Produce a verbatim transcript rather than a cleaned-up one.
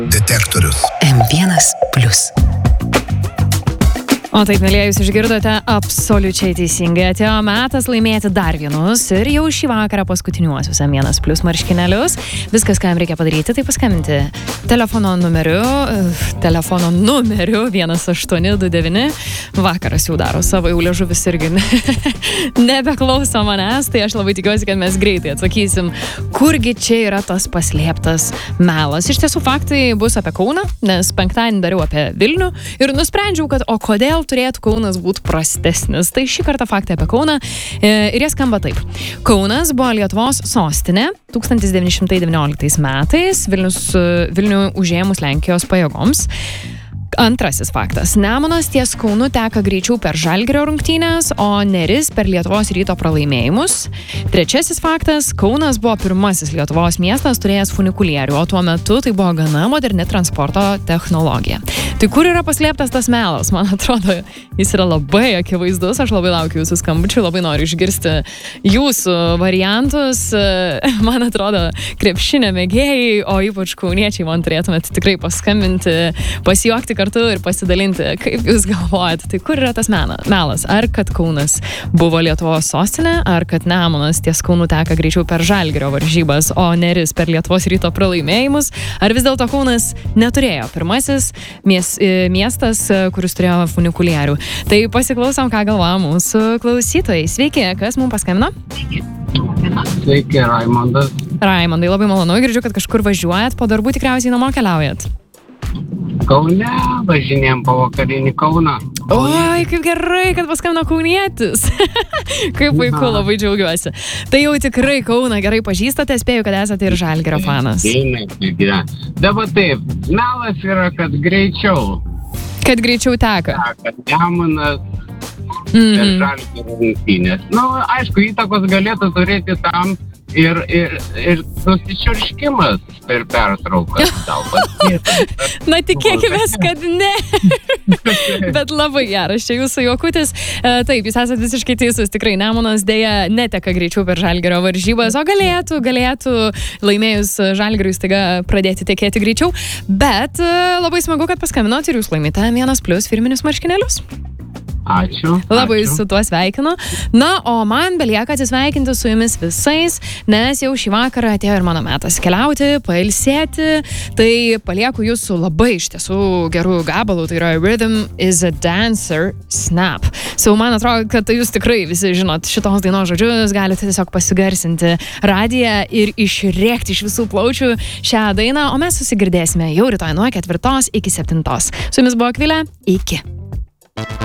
Detektorius. M vienas plius. O taip, mėlyje, jūs išgirdote absoliučiai teisingai. Atėjo metas laimėti dar vienus ir jau šį vakarą paskutiniuosius M vienas plius marškinėlius. Viskas, ką jam reikia padaryti, tai paskambinti telefono numeriu, telefono numeriu vienas aštuoni du devyni. Vakaras jau daro savo, jau liežuvis irgi nebeklauso manęs, tai aš labai tikiuosi, kad mes greitai atsakysim, kurgi čia yra tas paslėptas melas. Iš tiesų, faktai bus apie Kauną, nes penktadienį dariau apie Vilnių ir nusprendžiau, kad o kodėl turėtų Kaunas būti prastesnis. Tai šį kartą faktai apie Kauną ir jie skamba taip. Kaunas buvo Lietuvos sostinė tūkstantis devyni šimtai devynioliktais metais, Vilnius, Vilnių užėmus Lenkijos pajėgoms. Antrasis faktas. Nemunas ties Kaunu teka greičiau per Žalgirio rungtynes, o Neris per Lietuvos Ryto pralaimėjimus. Trečiasis faktas. Kaunas buvo pirmasis Lietuvos miestas turėjęs funikulierių, o tuo metu tai buvo gana moderni transporto technologija. Tai kur yra paslėptas tas melas? Man atrodo, jis yra labai akivaizdus. Aš labai laukiu jūsų skambučių, labai noriu išgirsti jūsų variantus. Man atrodo, krepšinio mėgėjai, o ypač kauniečiai man turėtumėte tikrai paskambinti, pasijuokti kartu ir pasidalinti, kaip jūs galvojate, tai kur yra tas mena, melas? Ar kad Kaunas buvo Lietuvos sostinė, ar kad Nemunas ties Kaunu teka greičiau per Žalgirio varžybas, o Neris per Lietuvos Ryto pralaimėjimus, ar vis dėlto Kaunas neturėjo pirmasis mies, miestas, kuris turėjo funikulierių? Tai pasiklausom, ką galvoja mūsų klausytojai. Sveiki, kas mums paskambino? Sveiki, Raimondas. Raimondai, labai malonu, girdžiu, kad kažkur važiuojat, po darbų tikriausiai namo keliaujat. Kaune važinėjom po vakarinį Kauną. Oi, kaip gerai, kad paskambino kaunietis. Kaip vaikų, labai džiaugiuosi. Tai jau tikrai Kauną gerai pažįstate, spėju, kad esate ir Žalgirio fanas. Dabar taip, melas yra, kad greičiau. Kad greičiau teka. Kad Nemunas mm-hmm. per Žalgirio rungtynės. Nu, aišku, įtakos galėtų turėti tam ir, ir, ir susičiurškimas per pertrauką. Na, tikėkime, kad ne. Bet labai geras, čia jūsų juokutis. E, taip, jūs esate visiškai teisus. Tikrai Nemunas dėja neteka greičiau per Žalgirio varžybas, o galėtų, galėtų laimėjus Žalgiriui staiga pradėti tekėti greičiau. Bet e, labai smagu, kad paskambinot ir jūs laimite M vienas plius firminius marškinėlius. Ačiū. Labai ačiū. Su tuo sveikinu. Na, o man belieka atsisveikinti su jumis visais, nes jau šį vakarą atėjo ir mano metas keliauti, pailsėti. Tai palieku jūs su labai iš tiesų gerų gabalų, tai yra Rhythm is a Dancer Snap. So, man atrodo, kad jūs tikrai visi žinot šitos dainos žodžius, galite tiesiog pasigarsinti radiją ir išrėkti iš visų plaučių šią dainą, o mes susigirdėsime jau rytoj nuo ketvirtos iki septintos. Su jumis buvo Akvilė, iki.